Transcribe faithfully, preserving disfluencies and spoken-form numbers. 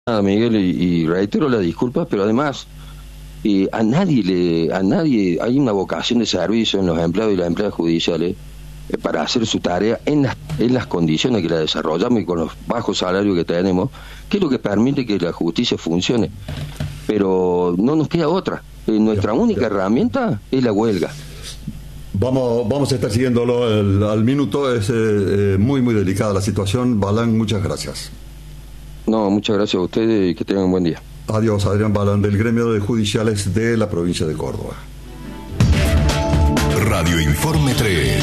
Nada, Miguel, y, y reitero las disculpas, pero además eh, a nadie le, a nadie hay una vocación de servicio en los empleados y las empleadas judiciales eh, para hacer su tarea en las, en las condiciones que la desarrollamos y con los bajos salarios que tenemos, que es lo que permite que la justicia funcione. Pero no nos queda otra. Eh, nuestra Ya, única ya. herramienta es la huelga. Vamos, vamos a estar siguiéndolo el- al minuto. Es eh, eh, muy, muy delicada la situación. Balán, muchas gracias. No, muchas gracias a ustedes y que tengan un buen día. Adiós, Adrián Balán, del gremio de judiciales de la provincia de Córdoba. Radio Informe tres.